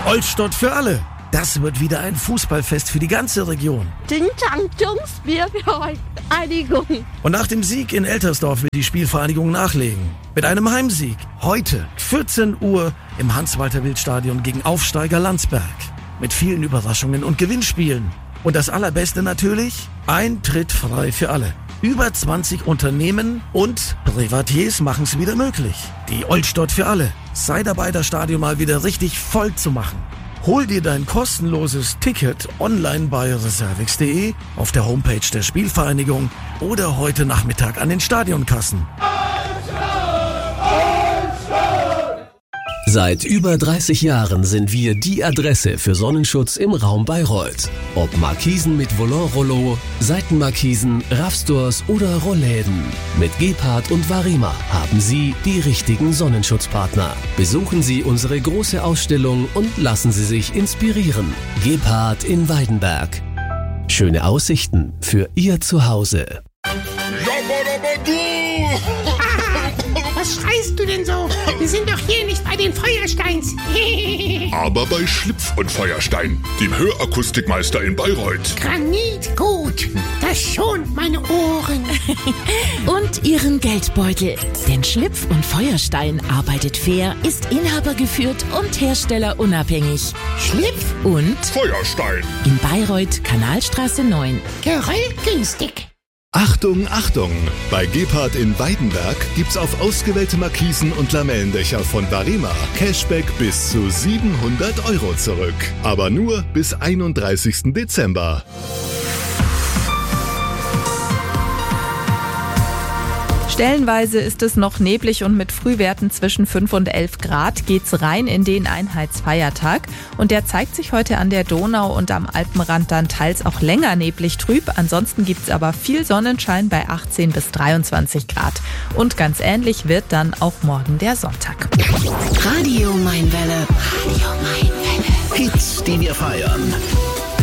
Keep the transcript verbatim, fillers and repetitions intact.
Olstadt für alle. Das wird wieder ein Fußballfest für die ganze Region. Vereinigung. Und nach dem Sieg in Eltersdorf will die Spielvereinigung nachlegen. Mit einem Heimsieg. Heute, vierzehn Uhr, im Hans-Walter-Wild-Stadion gegen Aufsteiger Landsberg. Mit vielen Überraschungen und Gewinnspielen. Und das Allerbeste natürlich, Eintritt frei für alle. Über zwanzig Unternehmen und Privatiers machen es wieder möglich. Die Olstadt für alle. Sei dabei, das Stadion mal wieder richtig voll zu machen. Hol dir dein kostenloses Ticket online bei reservix punkt de, auf der Homepage der Spielvereinigung oder heute Nachmittag an den Stadionkassen. Seit über dreißig Jahren sind wir die Adresse für Sonnenschutz im Raum Bayreuth. Ob Markisen mit Volant-Rollo, Seitenmarkisen, Raffstores oder Rollläden. Mit Gebhardt und Varima haben Sie die richtigen Sonnenschutzpartner. Besuchen Sie unsere große Ausstellung und lassen Sie sich inspirieren. Gebhardt in Weidenberg. Schöne Aussichten für Ihr Zuhause. Was schreist du denn so? Wir sind doch hier nicht bei den Feuersteins. Aber bei Schlipf und Feuerstein, dem Hörakustikmeister in Bayreuth. Granit gut, das schont meine Ohren. Und Ihren Geldbeutel. Denn Schlipf und Feuerstein arbeitet fair, ist inhabergeführt und herstellerunabhängig. Schlipf und Feuerstein. In Bayreuth, Kanalstraße neun. Gerollt günstig. Achtung, Achtung! Bei Gebhardt in Weidenberg gibt's auf ausgewählte Markisen und Lamellendächer von Varima Cashback bis zu siebenhundert Euro zurück. Aber nur bis einunddreißigsten Dezember. Stellenweise ist es noch neblig und mit Frühwerten zwischen fünf und elf Grad geht's rein in den Einheitsfeiertag. Und der zeigt sich heute an der Donau und am Alpenrand dann teils auch länger neblig trüb. Ansonsten gibt's aber viel Sonnenschein bei achtzehn bis dreiundzwanzig Grad. Und ganz ähnlich wird dann auch morgen der Sonntag. Radio Mainwelle. Radio Mainwelle. Hits, die wir feiern.